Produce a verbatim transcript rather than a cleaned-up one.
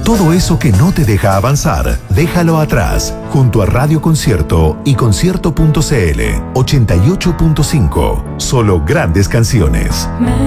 Todo eso que no te deja avanzar, déjalo atrás, junto a Radio Concierto y concierto punto c l. ochenta y ocho punto cinco. Solo grandes canciones.